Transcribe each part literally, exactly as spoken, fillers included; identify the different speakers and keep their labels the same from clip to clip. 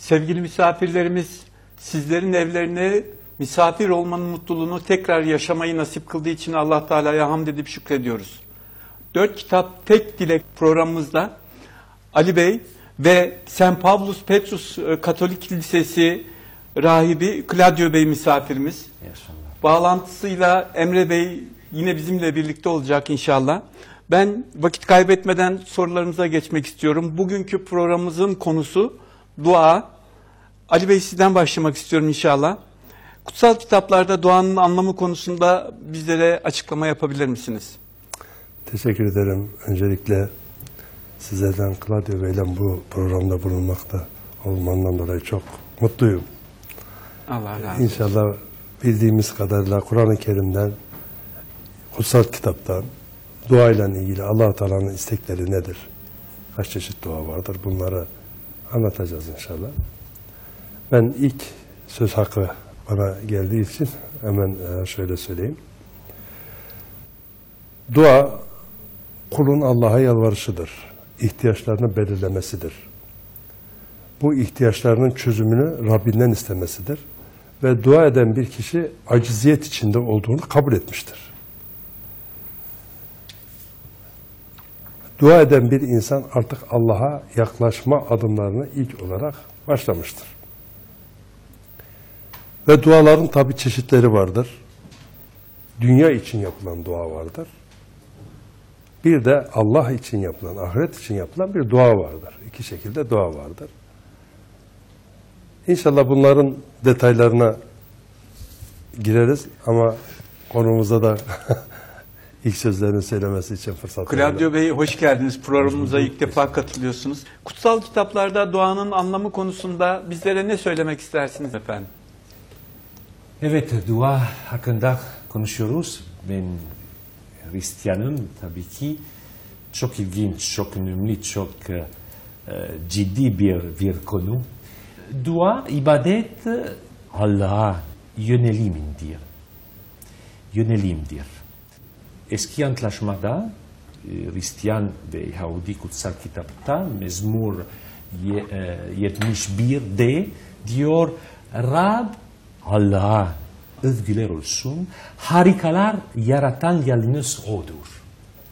Speaker 1: Sevgili misafirlerimiz, sizlerin evlerine misafir olmanın mutluluğunu tekrar yaşamayı nasip kıldığı için Allah Teala'ya hamd edip şükrediyoruz. Dört Kitap Tek Dilek programımızda Ali Bey ve Saint Pavlus Petrus Katolik Lisesi rahibi Claudio Bey misafirimiz. İnşallah. Bağlantısıyla Emre Bey yine bizimle birlikte olacak inşallah. Ben vakit kaybetmeden sorularımıza geçmek istiyorum. Bugünkü programımızın konusu dua. Ali Bey sizden başlamak istiyorum inşallah. Kutsal kitaplarda duanın anlamı konusunda bizlere açıklama yapabilir misiniz?
Speaker 2: Teşekkür ederim. Öncelikle sizlerden Claudio Bey'le bu programda bulunmakta olmandan dolayı çok mutluyum.
Speaker 1: Allah razı olsun.
Speaker 2: İnşallah bildiğimiz kadarıyla Kur'an-ı Kerim'den, kutsal kitaptan duayla ilgili Allah-u Teala'nın istekleri nedir? Kaç çeşit dua vardır? Bunları anlatacağız inşallah. Ben ilk söz hakkı bana geldiği için hemen şöyle söyleyeyim. Dua, kulun Allah'a yalvarışıdır. İhtiyaçlarını belirlemesidir. Bu ihtiyaçlarının çözümünü Rabbinden istemesidir. Ve dua eden bir kişi aciziyet içinde olduğunu kabul etmiştir. Dua eden bir insan artık Allah'a yaklaşma adımlarını ilk olarak başlamıştır. Ve duaların tabi çeşitleri vardır. Dünya için yapılan dua vardır. Bir de Allah için yapılan, ahiret için yapılan bir dua vardır. İki şekilde dua vardır. İnşallah bunların detaylarına gireriz ama konumuzda da ilk sözlerini söylemesi için fırsat
Speaker 1: Claudio
Speaker 2: verelim.
Speaker 1: Bey hoş geldiniz. Programımıza ilk defa katılıyorsunuz. Kutsal kitaplarda duanın anlamı konusunda bizlere ne söylemek istersiniz efendim?
Speaker 3: Evet, dua hakkında konuşuyoruz. Ben Hristiyanım tabii ki. Çok ilginç, çok önemli, çok e, ciddi bir, bir konu. Dua, ibadet Allah'a yönelimdir. Yönelimdir. Eski antlaşmada Hristiyan ve Yahudi kutsal kitapta Mezmur yetmiş bir'de diyor Rab Allah'a övgüler olsun, harikalar yaratan yalnız O'dur.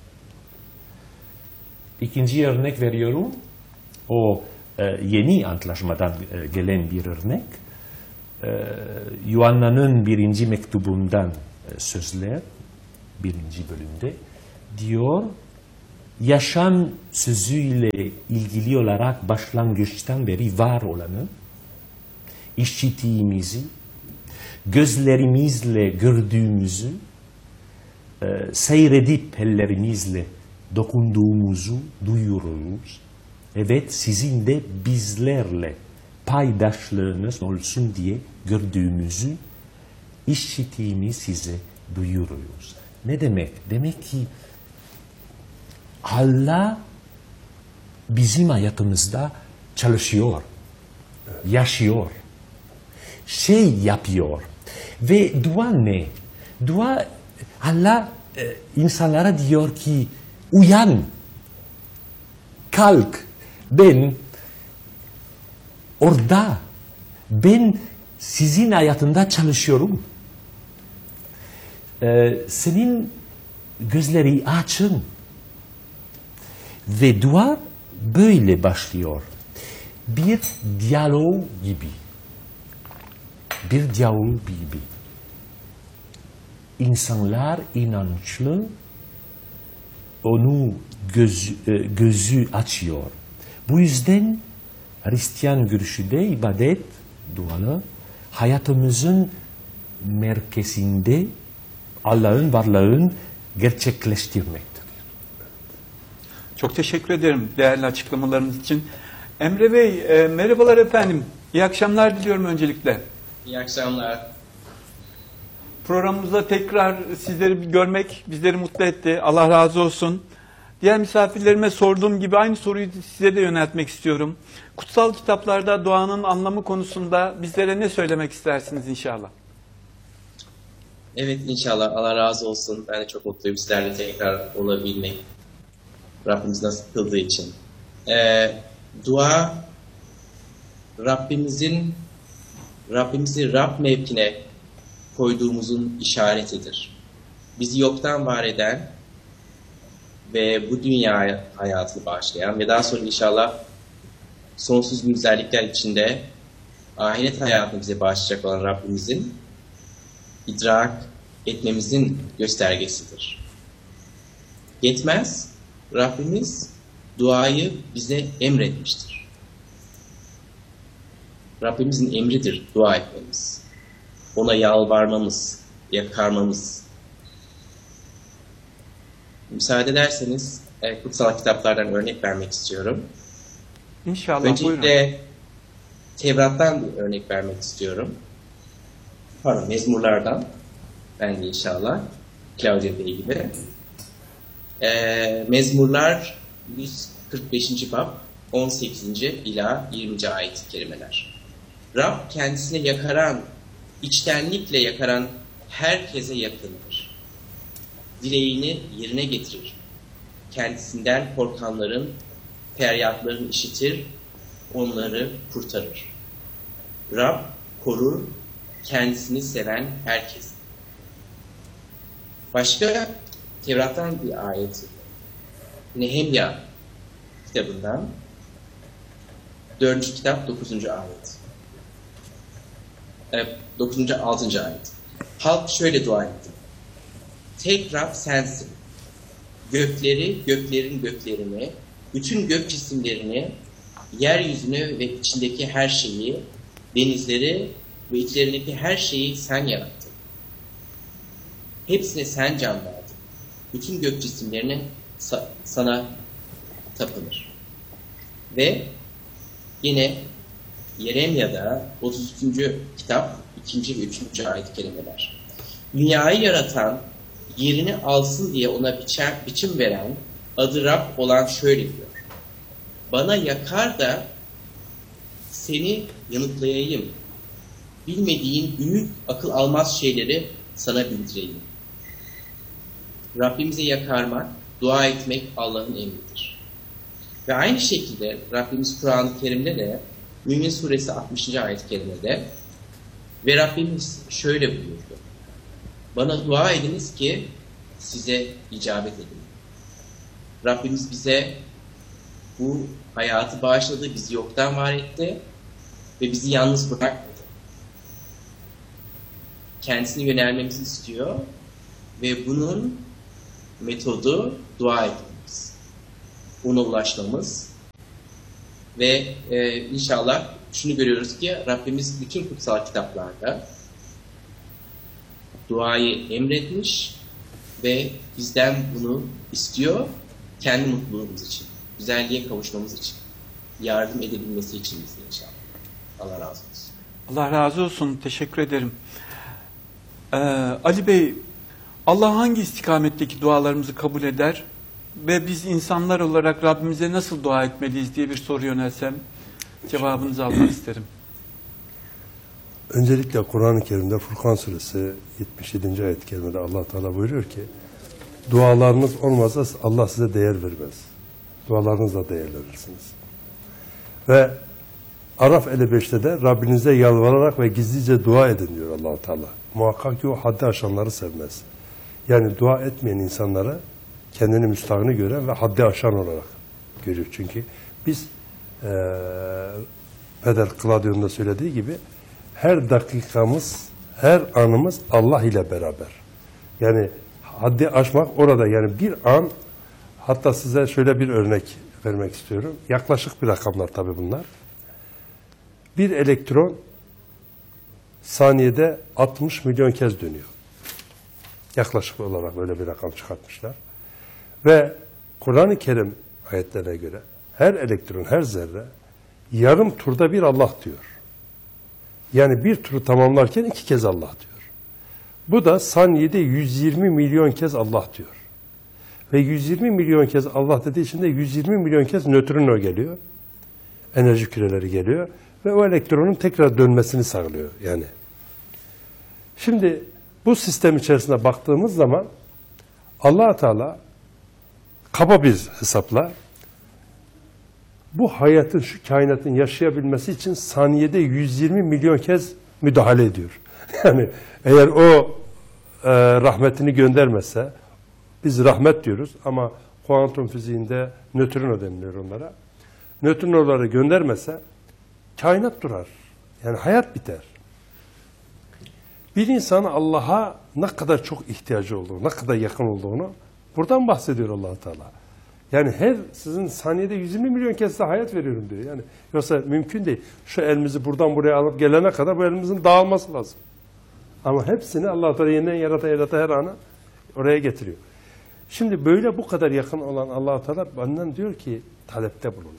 Speaker 3: İkinci örnek veriyorum. O e, yeni antlaşmadan e, gelen bir örnek. E, Yuhanna'nın birinci mektubundan e, sözler, birinci bölümde diyor, yaşam sözüyle ilgili olarak başlangıçtan beri var olanı, işittiğimizi, gözlerimizle gördüğümüzü, e, seyredip ellerimizle dokunduğumuzu duyuyoruz. Evet, sizin de bizlerle paydaşlığınız olsun diye gördüğümüzü, işittiğimi size duyuruyoruz. Ne demek? Demek ki Allah bizim hayatımızda çalışıyor, yaşıyor, şey yapıyor. Ve dua ne? Dua, Allah e, insanlara diyor ki, uyan, kalk, ben orada, ben sizin hayatında çalışıyorum. Ee, senin gözleri açın. Ve dua böyle başlıyor. Bir diyalog gibi. Bir diyalog gibi. İnsanlar inançlı, onu göz, gözü açıyor. Bu yüzden Hristiyan görüşünde ibadet, dualı, hayatımızın merkezinde Allah'ın varlığını gerçekleştirmektir.
Speaker 1: Çok teşekkür ederim değerli açıklamalarınız için. Emre Bey, e, merhabalar efendim. İyi akşamlar diliyorum öncelikle.
Speaker 4: İyi akşamlar.
Speaker 1: Programımızda tekrar sizleri görmek bizleri mutlu etti. Allah razı olsun. Diğer misafirlerime sorduğum gibi aynı soruyu size de yöneltmek istiyorum. Kutsal kitaplarda duanın anlamı konusunda bizlere ne söylemek istersiniz inşallah?
Speaker 4: Evet, inşallah. Allah razı olsun. Ben de çok mutluyum sizlerle tekrar olabilmek. Rabbimiz nasip kıldığı için. Ee, dua Rabbimizin Rabbimizi Rab mevkine koyduğumuzun işaretidir. Bizi yoktan var eden ve bu dünya hayatını bağışlayan ve daha sonra inşallah sonsuz güzellikler içinde ahiret hayatını bize bağışlayacak olan Rabbimizin idrak etmemizin göstergesidir. Yetmez, Rabbimiz duayı bize emretmiştir. Rabbimizin emridir dua etmemiz. Ona yalvarmamız, yakarmamız. Müsaade ederseniz e, kutsal kitaplardan örnek vermek istiyorum.
Speaker 1: İnşallah,
Speaker 4: Öncelikle
Speaker 1: buyurun.
Speaker 4: Tevrat'tan bir örnek vermek istiyorum. Pardon, Mezmurlardan. Ben de inşallah. Claudia Bey gibi. E, Mezmurlar yüz kırk beşinci bab on sekizinci ila yirminci ayet-i kerimeler. Rab kendisine yakaran, içtenlikle yakaran herkese yakındır. Dileğini yerine getirir. Kendisinden korkanların feryatlarını işitir, onları kurtarır. Rab korur kendisini seven herkes. Başka Tevrat'tan bir ayet. Nehemya kitabından dördüncü kitap dokuzuncu ayet. dokuzuncu altıncı ayet. Halk şöyle dua etti. Tek Rab sensin. Gökleri, göklerin göklerini, bütün gök cisimlerini, yeryüzünü ve içindeki her şeyi, denizleri ve içlerindeki her şeyi sen yarattın. Hepsine sen can verdin. Bütün gök cisimlerini sa- sana tapınır. Ve yine Yeremya'da otuz üçüncü kitap ikinci ve üçüncü ayet-i kerimeler. Dünyayı yaratan, yerini alsın diye ona biçer, biçim veren, adı Rab olan şöyle diyor. Bana yakar da seni yanıtlayayım. Bilmediğin büyük akıl almaz şeyleri sana bildireyim. Rabbimize yakarmak, dua etmek Allah'ın emridir. Ve aynı şekilde Rabbimiz Kur'an-ı Kerim'de de Mümin Suresi altmışıncı ayet-i kerimede ve Rabbimiz şöyle buyurdu. Bana dua ediniz ki size icabet edin. Rabbimiz bize bu hayatı bağışladı, bizi yoktan var etti ve bizi yalnız bırakmadı. Kendisine yönelmemizi istiyor ve bunun metodu dua etmemiz. Ona ulaşmamız ve e, inşallah şunu görüyoruz ki Rabbimiz bütün kutsal kitaplarda duayı emretmiş ve bizden bunu istiyor kendi mutluluğumuz için, güzelliğe kavuşmamız için, yardım edebilmesi için bize inşallah. Allah razı olsun.
Speaker 1: Allah razı olsun. Teşekkür ederim. Ee, Ali Bey, Allah hangi istikametteki dualarımızı kabul eder ve biz insanlar olarak Rabbimize nasıl dua etmeliyiz diye bir soru yönelsem cevabınızı almak isterim.
Speaker 2: Öncelikle Kur'an-ı Kerim'de Furkan Suresi yetmiş yedinci ayet-i kerimede Allah Teala buyuruyor ki dualarınız olmazsa Allah size değer vermez. Dualarınızla değerlenirsiniz. Ve Araf elli beşte de Rabbinize yalvararak ve gizlice dua edin diyor Allah Teala. Muhakkak ki o haddi aşanları sevmez. Yani dua etmeyen insanlara kendini müstahını gören ve haddi aşan olarak görüyor. Çünkü biz ee, Peder Claudio'nun da söylediği gibi her dakikamız, her anımız Allah ile beraber. Yani haddi aşmak orada. Yani bir an, hatta size şöyle bir örnek vermek istiyorum. Yaklaşık bir rakamlar tabii bunlar. Bir elektron saniyede altmış milyon kez dönüyor. Yaklaşık olarak böyle bir rakam çıkartmışlar. Ve Kur'an-ı Kerim ayetlerine göre her elektron, her zerre yarım turda bir Allah diyor. Yani bir turu tamamlarken iki kez Allah diyor. Bu da saniyede yüz yirmi milyon kez Allah diyor. Ve yüz yirmi milyon kez Allah dediği için de yüz yirmi milyon kez nötrino geliyor. Enerji küreleri geliyor. Ve o elektronun tekrar dönmesini sağlıyor yani. Şimdi bu sistem içerisinde baktığımız zaman Allah Teala kaba bir hesapla bu hayatın, şu kainatın yaşayabilmesi için saniyede yüz yirmi milyon kez müdahale ediyor. Yani eğer o e, rahmetini göndermezse, biz rahmet diyoruz ama kuantum fiziğinde nötrino deniliyor onlara. Nötrinoları göndermese kainat durar. Yani hayat biter. Bir insan Allah'a ne kadar çok ihtiyacı olduğunu, ne kadar yakın olduğunu buradan bahsediyor Allah Teala. Yani her sizin saniyede yüz yirmi milyon kez de hayat veriyorum diyor. Yani yoksa mümkün değil. Şu elimizi buradan buraya alıp gelene kadar bu elimizin dağılması lazım. Ama hepsini Allah Teala yeniden yarata yarata her anı oraya getiriyor. Şimdi böyle bu kadar yakın olan Allah Teala benden diyor ki talepte bulunun.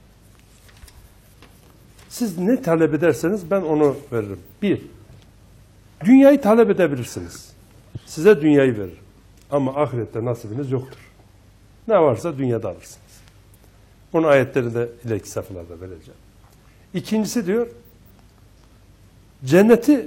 Speaker 2: Siz ne talep ederseniz ben onu veririm. Bir, dünyayı talep edebilirsiniz. Size dünyayı veririm. Ama ahirette nasibiniz yoktur. Ne varsa dünyada alırsınız. Onun ayetleri de ileriki sayfalarda vereceğim. İkincisi diyor, cenneti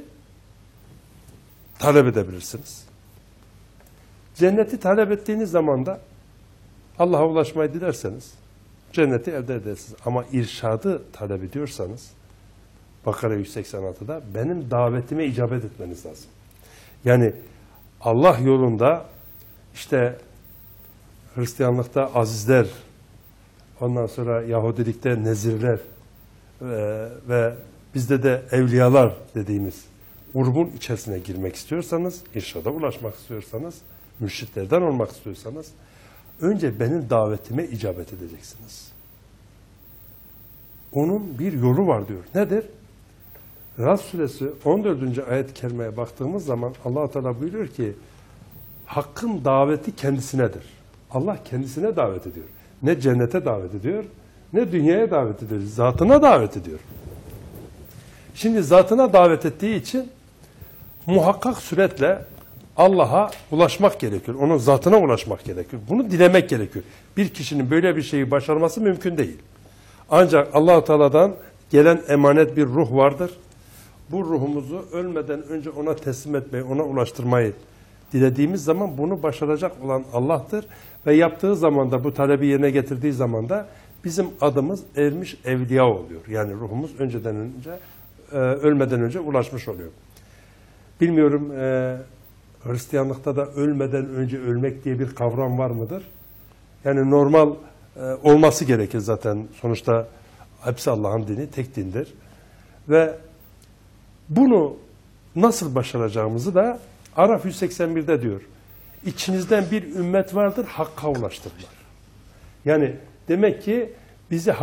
Speaker 2: talep edebilirsiniz. Cenneti talep ettiğiniz zaman da Allah'a ulaşmayı dilerseniz cenneti elde edersiniz. Ama irşadı talep ediyorsanız Bakara yüz seksen altıda benim davetime icabet etmeniz lazım. Yani Allah yolunda işte Hristiyanlıkta azizler, ondan sonra Yahudilikte nezirler ve, ve bizde de evliyalar dediğimiz grubun içerisine girmek istiyorsanız, irşada ulaşmak istiyorsanız, mürşitlerden olmak istiyorsanız önce benim davetime icabet edeceksiniz. Onun bir yolu var diyor. Nedir? Rad suresi on dördüncü ayet-i kerimeye baktığımız zaman Allah Teala buyuruyor ki hakkın daveti kendisinedir. Allah kendisine davet ediyor. Ne cennete davet ediyor, ne dünyaya davet ediyor. Zatına davet ediyor. Şimdi zatına davet ettiği için muhakkak suretle Allah'a ulaşmak gerekiyor. Onun zatına ulaşmak gerekiyor. Bunu dilemek gerekiyor. Bir kişinin böyle bir şeyi başarması mümkün değil. Ancak Allah-u Teala'dan gelen emanet bir ruh vardır. Bu ruhumuzu ölmeden önce ona teslim etmeyi, ona ulaştırmayı dilediğimiz zaman bunu başaracak olan Allah'tır. Ve yaptığı zaman da bu talebi yerine getirdiği zaman da bizim adımız ermiş evliya oluyor. Yani ruhumuz önceden önce, e, ölmeden önce ulaşmış oluyor. Bilmiyorum e, Hristiyanlıkta da ölmeden önce ölmek diye bir kavram var mıdır? Yani normal e, olması gerekir zaten. Sonuçta hepsi Allah'ın dini, tek dindir. Ve bunu nasıl başaracağımızı da Araf yüz seksen birde diyor. İçinizden bir ümmet vardır, hakka ulaştırırlar. Yani demek ki bizi